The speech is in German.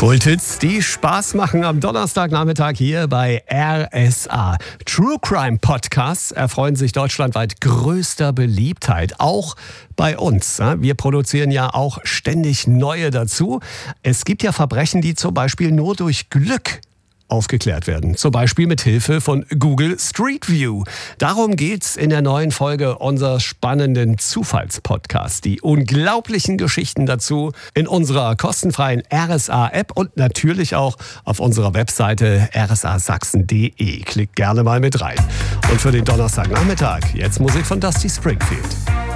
Kulthits, die Spaß machen am Donnerstagnachmittag hier bei RSA. True Crime Podcasts erfreuen sich deutschlandweit größter Beliebtheit, auch bei uns. Wir produzieren ja auch ständig neue dazu. Es gibt ja Verbrechen, die zum Beispiel nur durch Glück aufgeklärt werden. Zum Beispiel mit Hilfe von Google Street View. Darum geht's in der neuen Folge unseres spannenden Zufallspodcasts. Die unglaublichen Geschichten dazu in unserer kostenfreien RSA-App und natürlich auch auf unserer Webseite rsasachsen.de. Klickt gerne mal mit rein. Und für den Donnerstagnachmittag jetzt Musik von Dusty Springfield.